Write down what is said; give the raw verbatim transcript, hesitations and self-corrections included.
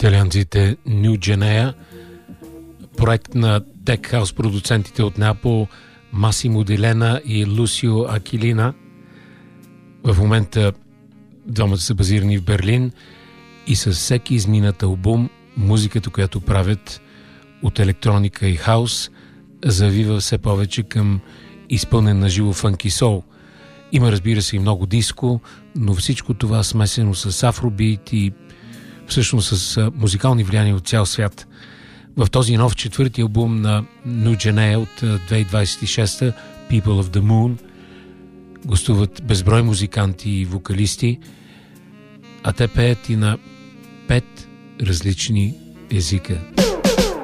италианците New Genea, проект на тек хаус продуцентите от Неапол Масимо Делена и Лусио Акилина. В момента двамата са базирани в Берлин и със всеки изминат албум музиката, която правят от електроника и хаус, завива все повече към изпълнен на живо фънки сол. Има, разбира се, и много диско, но всичко това смесено с афробит и всъщност с музикални влияния от цял свят. В този нов четвърти албум на New Genea от две хиляди двадесет и шеста, People of the Moon, гостуват безброй музиканти и вокалисти, а те пеят и на пет различни езика.